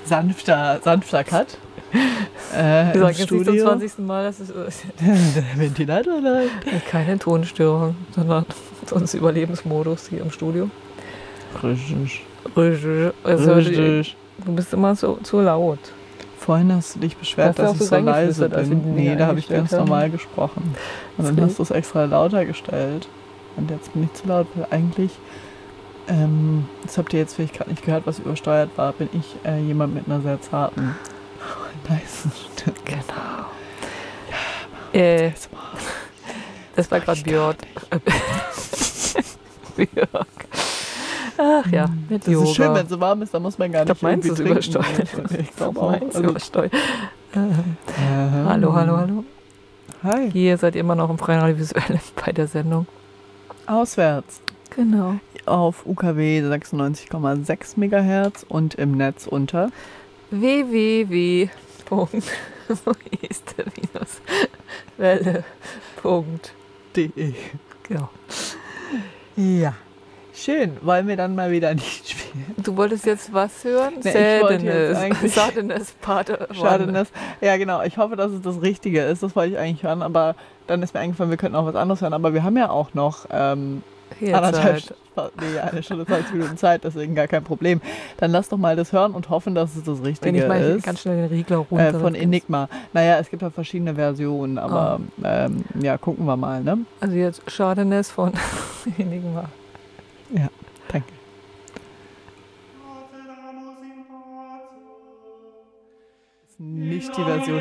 sanfter Cut. Wir sagen jetzt nicht zum 20. Mal, dass es der Ventilator läuft. Keine Tonstörung, sondern sonst Überlebensmodus hier im Studio. Richtig. Also, du bist immer so zu laut. Vorhin hast du dich beschwert, dass ich so leise bin. Nee, da habe ich ganz normal gesprochen. Und dann hast du es extra lauter gestellt. Und jetzt bin ich zu laut, weil eigentlich, das habt ihr jetzt vielleicht gerade nicht gehört, was übersteuert war, bin ich jemand mit einer sehr zarten, leisen Stimme. Genau. Das war gerade Björk. Björk. Ach ja, mit das Yoga. Das ist schön, wenn es so warm ist, dann muss man gar nicht irgendwie trinken. Übersteuert. Ich glaube auch. Übersteuert. Hallo. Hi. Hier seid ihr immer noch im freien Radiovisuellen bei der Sendung. Auswärts. Genau. Auf UKW 96,6 MHz und im Netz unter www.welle.de. Genau. Ja. Schön. Wollen wir dann mal wieder nicht spielen? Du wolltest jetzt was hören? Sadness, Pater. Ja, genau. Ich hoffe, dass es das Richtige ist. Das wollte ich eigentlich hören, aber dann ist mir eingefallen, wir könnten auch was anderes hören. Aber wir haben ja auch noch eine Stunde 20 Minuten Zeit, deswegen gar kein Problem. Dann lass doch mal das hören und hoffen, dass es das Richtige ist. Ganz schnell den Regler runter. Von Enigma. Naja, es gibt ja verschiedene Versionen, aber ja, gucken wir mal, ne? Also jetzt Chardonnay von Enigma. Ja, danke. Nicht die Version